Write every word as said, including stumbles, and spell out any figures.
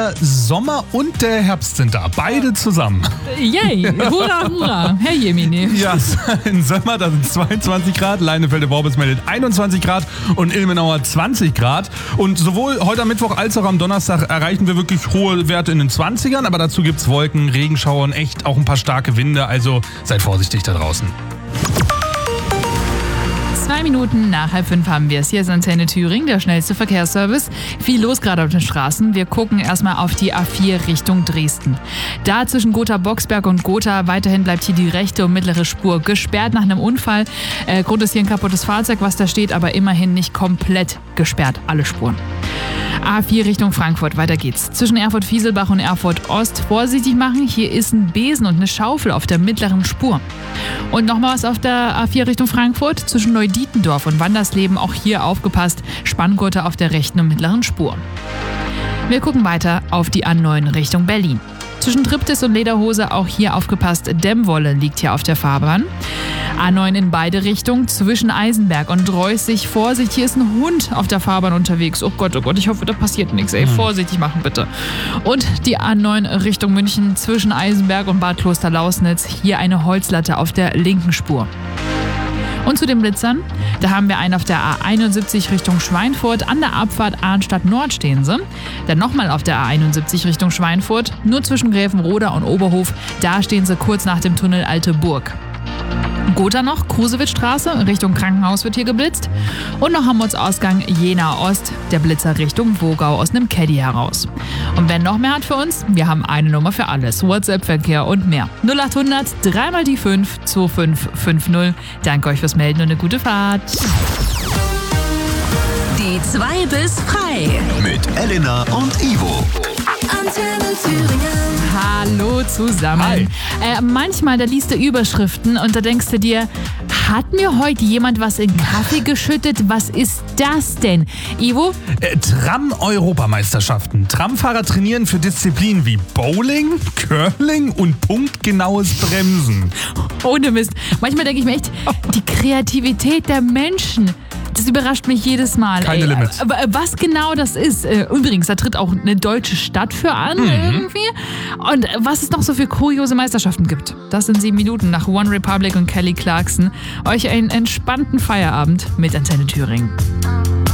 Sommer und der Herbst sind da, beide zusammen. Yay, hurra, hurra, Herr Jemini. Ja, in Sommer, da sind zweiundzwanzig Grad, Leinefelde-Worbis meldet einundzwanzig Grad und Ilmenauer zwanzig Grad. Und sowohl heute am Mittwoch als auch am Donnerstag erreichen wir wirklich hohe Werte in den zwanzigern, aber dazu gibt's Wolken, Regenschauer und echt auch ein paar starke Winde, also seid vorsichtig da draußen. Zwei Minuten nach halb fünf haben wir es. Hier ist Antenne Thüringen, der schnellste Verkehrsservice. Viel los gerade auf den Straßen. Wir gucken erstmal auf die A vier Richtung Dresden. Da zwischen Gotha-Boxberg und Gotha weiterhin bleibt hier die rechte und mittlere Spur gesperrt nach einem Unfall. Äh, Grund ist hier ein kaputtes Fahrzeug, was da steht, aber immerhin nicht komplett gesperrt, alle Spuren. A vier Richtung Frankfurt, weiter geht's. Zwischen Erfurt-Fieselbach und Erfurt-Ost vorsichtig machen. Hier ist ein Besen und eine Schaufel auf der mittleren Spur. Und nochmal was auf der A vier Richtung Frankfurt. Zwischen Neudietendorf und Wandersleben auch hier aufgepasst. Spanngurte auf der rechten und mittleren Spur. Wir gucken weiter auf die A neun Richtung Berlin. Zwischen Triptis und Lederhose auch hier aufgepasst. Dämmwolle liegt hier auf der Fahrbahn. A neun in beide Richtungen, zwischen Eisenberg und Reußig. Vorsicht, hier ist ein Hund auf der Fahrbahn unterwegs. Oh Gott, oh Gott, ich hoffe, da passiert nichts. Ey, vorsichtig machen bitte. Und die A neun Richtung München, zwischen Eisenberg und Bad Klosterlausnitz. Hier eine Holzlatte auf der linken Spur. Und zu den Blitzern, da haben wir einen auf der A einundsiebzig Richtung Schweinfurt. An der Abfahrt Arnstadt Nord stehen sie. Dann nochmal auf der A einundsiebzig Richtung Schweinfurt. Nur zwischen Gräfenroda und Oberhof. Da stehen sie kurz nach dem Tunnel Alte Burg. Gotha noch, Krusewitzstraße, Richtung Krankenhaus wird hier geblitzt. Und noch Hammonds-Ausgang Jena Ost, der Blitzer Richtung Wogau aus einem Caddy heraus. Und wer noch mehr hat für uns? Wir haben eine Nummer für alles. WhatsApp-Verkehr und mehr. null achthundert, dreimal die fünf, zwei fünf fünf null. Danke euch fürs Melden und eine gute Fahrt. Die zwei bis frei. Mit Elena und Ivo. Antenne Thüringen. Hallo zusammen. Hi. Äh, manchmal, da liest du Überschriften und da denkst du dir, hat mir heute jemand was in Kaffee geschüttet? Was ist das denn? Ivo? Äh, Tram-Europameisterschaften. Tramfahrer trainieren für Disziplinen wie Bowling, Curling und punktgenaues Bremsen. Ohne Mist. Manchmal denke ich mir echt, die Kreativität der Menschen, das überrascht mich jedes Mal. Keine ey. Limits. Aber was genau das ist. Äh, Übrigens, da tritt auch eine deutsche Stadt für an Mhm. irgendwie. Und was es noch so für kuriose Meisterschaften gibt. Das in sieben Minuten nach One Republic und Kelly Clarkson. Euch einen entspannten Feierabend mit Antenne Thüringen.